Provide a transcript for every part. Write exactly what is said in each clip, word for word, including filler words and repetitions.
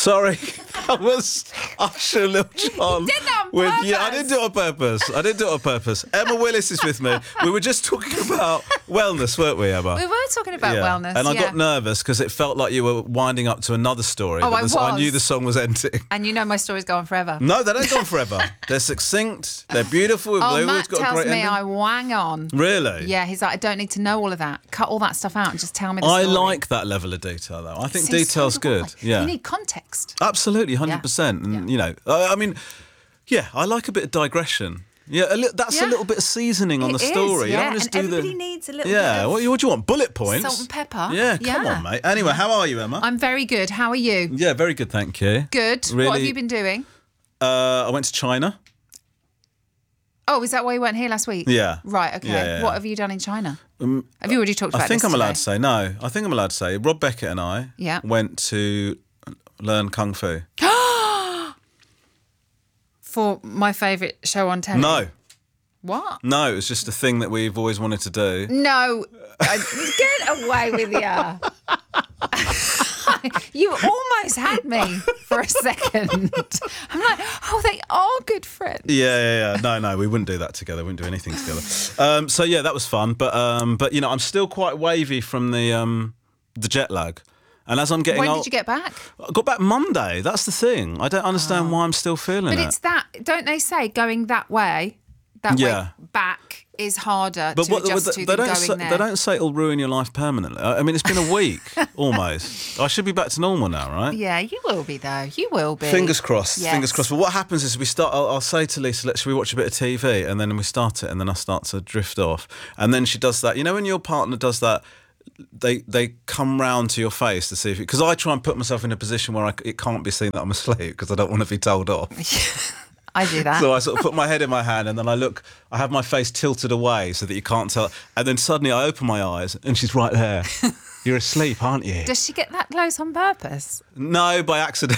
Sorry, that was Usher, Lil Jon. You did that on with, purpose. Yeah, I didn't do it on purpose. I didn't do it on purpose. Emma Willis is with me. We were just talking about wellness, weren't we, Emma? We were talking about yeah. wellness, And I yeah. got nervous because it felt like you were winding up to another story. Oh, but I this- I was. knew the song was ending. And you know my story's going forever. No, they don't go on forever. They're succinct. They're beautiful. Oh, They've always Matt got a tells great me ending. I wang on. Really? Yeah, he's like, I don't need to know all of that. Cut all that stuff out and just tell me the I story. like that level of detail, though. I think See, so detail's do I. good. Yeah. You need context. Absolutely, one hundred percent. And, Yeah. you know, I, I mean, yeah, I like a bit of digression. Yeah, a li- that's Yeah. a little bit of seasoning on It the is, story. You yeah, don't just and do everybody the... needs a little yeah, bit of what, do you- what do you want? Bullet points? salt and pepper. Yeah, come Yeah. on, mate. Anyway, how are you, Emma? I'm very good. How are you? Yeah, very good, thank you. Good. Really- What have you been doing? Uh, I went to China. Oh, is that why you weren't here last week? Yeah. Right, okay. Yeah, yeah, What yeah. have you done in China? Um, Have you already talked about I think this I'm allowed today? to say no. I think I'm allowed to say Rob Beckett and I Yeah. went to learn kung fu. For my favourite show on telly? No, What? no, it was just a thing that we've always wanted to do. No. Uh, Get away with you. You almost had me for a second. I'm like, oh, they are good friends. Yeah, yeah, yeah. No, no, we wouldn't do that together. We wouldn't do anything together. Um, so yeah, that was fun. But um, but you know, I'm still quite wavy from the um, the jet lag. And as I'm getting When old, did you get back? I got back Monday. That's the thing. I don't understand why I'm still feeling But it. it's that, don't they say going that way, that Yeah. way back is harder But to what, adjust what- to they than don't going say, there? they don't say it'll ruin your life permanently. I I mean, it's been a week almost. I should be back to normal now, right? Yeah, you will be though. You will be. Fingers crossed. Yes. Fingers crossed. But what happens is we start. I'll, I'll say to Lisa, "Let's should we watch a bit of T V?" And then we start it, and then I start to drift off. And then she does that. You know, when your partner does that, they they come round to your face to see if because I try and put myself in a position where I, it can't be seen that I'm asleep because I don't want to be told off. I do that. So I sort of put my head in my hand and then I look, I have my face tilted away so that you can't tell. And then suddenly I open my eyes and she's right there. You're asleep, aren't you? Does she get that close on purpose? No, by accident.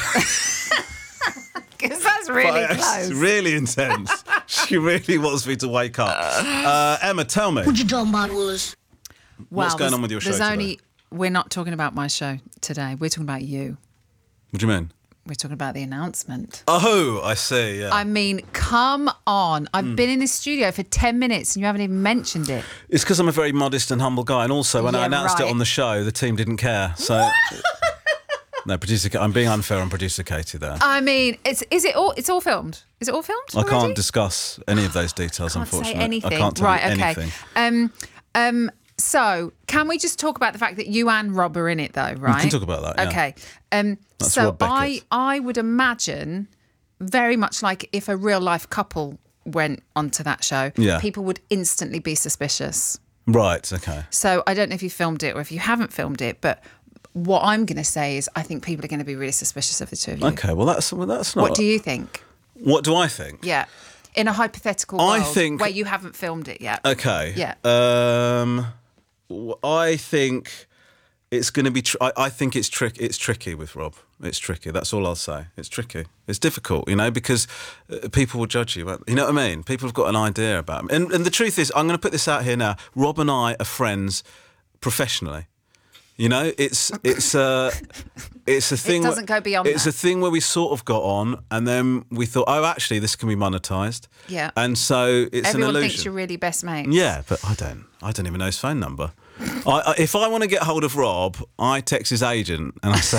Because that's really By close. accident. Really intense. She really wants me to wake up. Uh, Emma, tell me. What you talking about, Willis? Well, what's going there's- on with your show There's today? only. We're not talking about my show today. We're talking about you. What do you mean? We're talking about the announcement. Oh, I see, yeah. I mean, come on. I've Hmm. been in this studio for ten minutes and you haven't even mentioned it. It's because I'm a very modest and humble guy. And also, when I Yeah, announced it right. on the show, the team didn't care. So. No, producer. I'm being unfair on producer Katie there. I mean, it's is it all? It's all filmed. Is it all filmed? I already? can't discuss any of those details, Can't unfortunately. say anything. I can't tell right. you Okay. anything. Um. Um. So, can we just talk about the fact that you and Rob are in it, though? Right. We can talk about that. Yeah. Okay. Um. That's so Rob Beckett. I I would imagine very much like if a real life couple went onto that show, Yeah. people would instantly be suspicious. Right. Okay. So I don't know if you filmed it or if you haven't filmed it, but what I'm going to say is I think people are going to be really suspicious of the two of you. Okay. Well, that's well, that's not. What do you think? What do I think? Yeah. In a hypothetical I world think- where you haven't filmed it yet. Okay. Yeah. Um, w- I think it's going to be. Tr- I, I think it's trick. It's tricky with Rob. It's tricky. That's all I'll say. It's tricky. It's difficult, you know, because uh, people will judge you. You know what I mean? People have got an idea about him. And, and the truth is, I'm going to put this out here now. Rob and I are friends professionally. You know, it's it's a it's a thing. doesn't go beyond It's that. a thing where we sort of got on, and then we thought, oh, actually, this can be monetised. Yeah. And so it's Everyone an illusion. thinks you're really best mates. Yeah, but I don't. I don't even know his phone number. I, I, if I want to get hold of Rob, I text his agent and I say,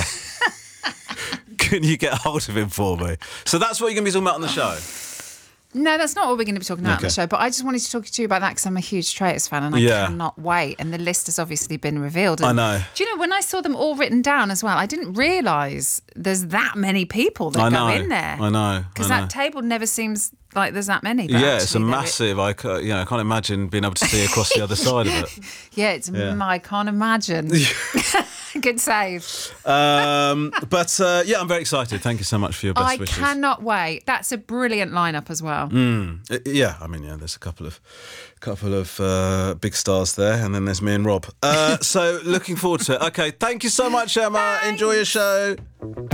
"Can you get hold of him for me?" So that's what you're going to be talking about on the show. No, that's not what we're going to be talking about on Okay. the show. But I just wanted to talk to you about that because I'm a huge Traitors fan and I Yeah. cannot wait. And the list has obviously been revealed. And I know. Do you know, when I saw them all written down as well, I didn't realise there's that many people that I go know. in there. I know. Because I know. that table never seems like there's that many. But Yeah, it's a actually there is. massive. I, ca- you know, I can't imagine being able to see across the other side of it. Yeah, it's. Yeah. I can't imagine. Good save. Um, but uh, yeah, I'm very excited. Thank you so much for your best I wishes. cannot wait. That's a brilliant lineup as well. Uh, Yeah, I mean, yeah, there's a couple of couple of uh, big stars there, and then there's me and Rob. Uh, so looking forward to it. Okay, thank you so much, Emma. Enjoy your show.